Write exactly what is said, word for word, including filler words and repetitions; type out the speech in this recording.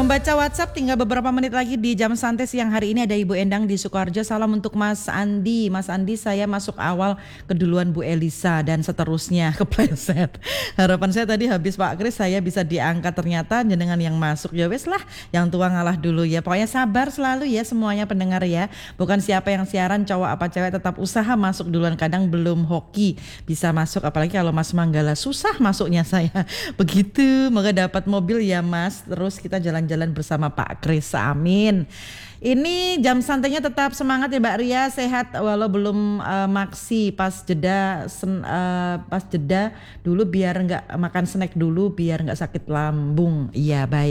Membaca WhatsApp tinggal beberapa menit lagi di jam santai siang hari ini. Ada Ibu Endang di Sukoharjo. Salam untuk Mas Andi. Mas Andi, saya masuk awal keduluan Bu Elisa dan seterusnya kepleset. Harapan saya tadi habis Pak Kris saya bisa diangkat, ternyata jenengan yang masuk. Ya wes lah, yang tua ngalah dulu ya. Pokoknya sabar selalu ya semuanya pendengar ya. Bukan siapa yang siaran, cowok apa cewek, tetap usaha masuk duluan. Kadang belum hoki bisa masuk, apalagi kalau Mas Manggala susah masuknya saya. Begitu, moga dapat mobil ya Mas. Terus kita jalan-jalan bersama Pak Kris, amin. Ini jam santainya tetap semangat ya Mbak Ria, sehat walau belum uh, maksi pas jeda sen, uh, pas jeda dulu biar nggak makan snack dulu biar nggak sakit lambung. Iya baik.